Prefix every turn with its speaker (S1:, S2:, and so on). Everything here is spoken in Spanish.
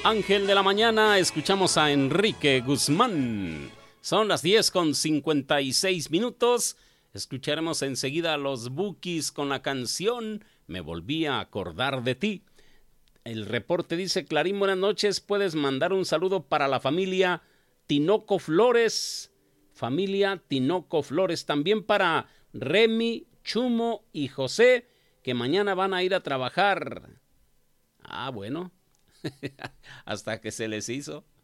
S1: Ángel de la mañana, escuchamos a Enrique Guzmán. Son las 10:56. Escucharemos enseguida a los Bukis con la canción Me volví a acordar de ti. El reporte dice: Clarín, buenas noches, puedes mandar un saludo para la familia Tinoco Flores. Familia Tinoco Flores, también para Remy, Chumo y José, que mañana van a ir a trabajar. Ah, bueno, hasta que se les hizo.